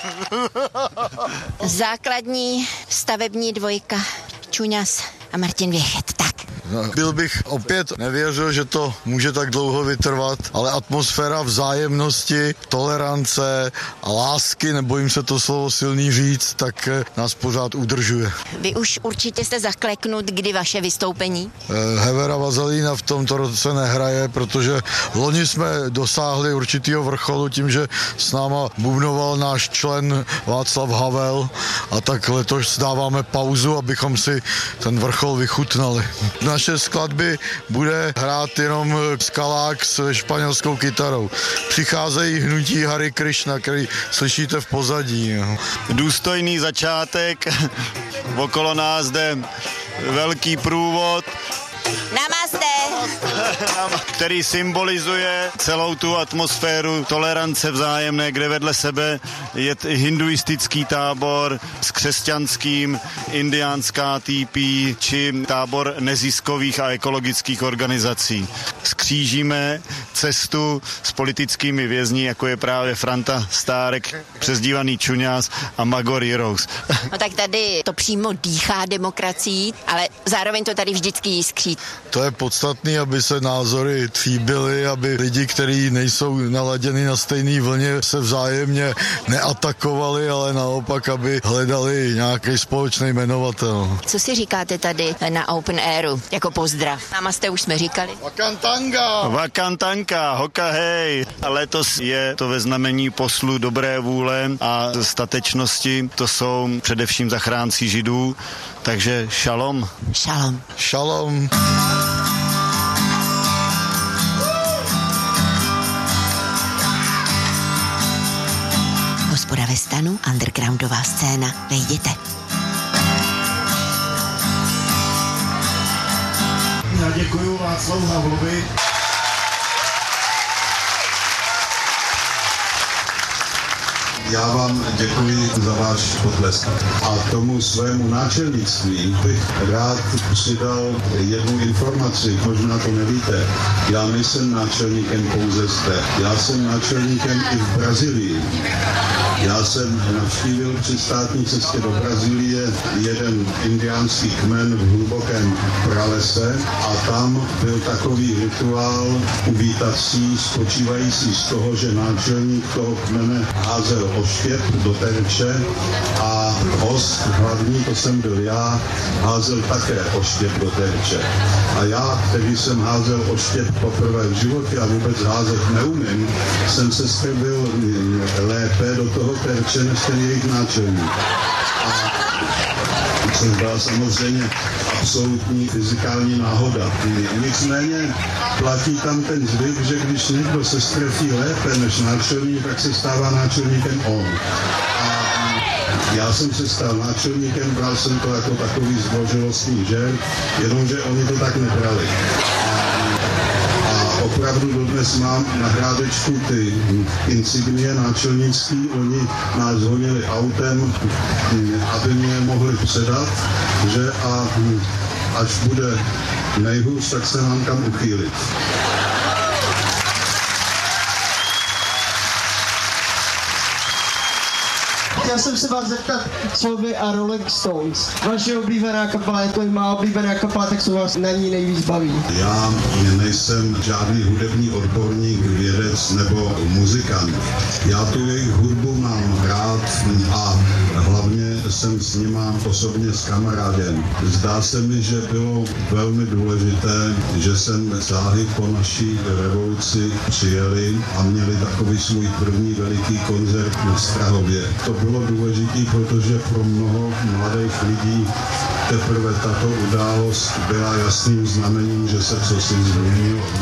Základní stavební dvojka, Čuňas a Martin Věchet, tak. Byl bych opět nevěřil, že to může tak dlouho vytrvat, ale atmosféra vzájemnosti, tolerance a lásky, nebojím se to slovo silný říct, tak nás pořád udržuje. Vy už určitě jste zakleknut, kdy vaše vystoupení? Hevera Vazelína v tomto roce nehraje, protože loni jsme dosáhli určitýho vrcholu tím, že s náma bubnoval náš člen Václav Havel, a tak letos dáváme pauzu, abychom si ten vrchol vychutnali. Naše skladby bude hrát jenom skalák s španělskou kytarou. Přicházejí hnutí Hare Krishna, který slyšíte v pozadí. Důstojný začátek, okolo nás jde velký průvod, Namaste! který symbolizuje celou tu atmosféru tolerance vzájemné, kde vedle sebe je hinduistický tábor s křesťanským, indiánská týpí či tábor neziskových a ekologických organizací. Skřížíme cestu s politickými vězni, jako je právě Franta Stárek, přezdívaný Čuňas, a Magor Jirous. No tak tady to přímo dýchá demokracií, ale zároveň to tady vždycky jiskří. To je podstatné, aby se názory tříbily, aby lidi, kteří nejsou naladěni na stejné vlně, se vzájemně neatakovali, ale naopak, aby hledali nějaký společný jmenovatel. Co si říkáte tady na Open Airu jako pozdrav? Namaste už jsme říkali. Vakantanga! Vakantanga, hoka hej! A letos je to ve znamení poslu dobré vůle a statečnosti. To jsou především zachránci Židů, takže šalom. Šalom. Šalom. Hospoda ve stanu, undergroundová scéna. Vejděte. Já děkuju Václavu Havlovi. Já vám děkuji za váš potlesk. A tomu svému náčelnictví bych rád přidal jednu informaci, možná to nevíte. Já nejsem náčelníkem pouze zde. Já jsem náčelníkem i v Brazílii. Já jsem navštívil při státní cestě do Brazílie jeden indiánský kmen v hlubokém pralese a tam byl takový rituál uvítací, spočívající z toho, že náčelník toho kmene házel oštěp do terče a host hlavní, to jsem byl já, házel také oštěp do terče. A já, který jsem házel oštěp poprvé v životě a vůbec házet neumím, jsem se strbil lépe do toho terče než ten jejich náčelník. Což byla samozřejmě absolutní fyzikální náhoda. Nicméně platí tam ten zvyk, že když někdo se strefí lépe než náčelník, tak se stává náčelníkem on. A já jsem se stal náčelníkem, bral jsem to jako takový zdvořilostní žert, jenomže oni to tak nebrali. Opravdu dodnes mám na hrádečku ty insignie náčelnický, oni nás honili autem, aby mě mohli předat, že a až bude nejhůř, tak se nám kam uchýlit. Chtěl jsem se vás zeptat, co vy a Rolling Stones. Vaše oblíbená kapela, jako je má oblíbená kapela, tak co vás na ní nejvíc baví? Já nejsem žádný hudební odborník, vědec nebo muzikant. Já tu jejich hudbu mám rád a hlavně jsem s nima osobně s kamarádem. Zdá se mi, že bylo velmi důležité, že jsem záhy po naší revoluci přijeli a měli takový svůj první veliký koncert na Strahově. To bylo důležité, protože pro mnoho mladých lidí teprve tato událost byla jasným znamením, že se cosi změnilo.